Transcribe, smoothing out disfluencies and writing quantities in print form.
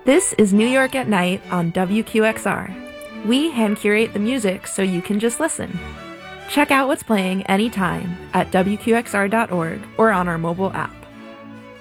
This is New York at Night on WQXR. We hand curate the music so you can just listen. Check out what's playing anytime at WQXR.org or on our mobile app.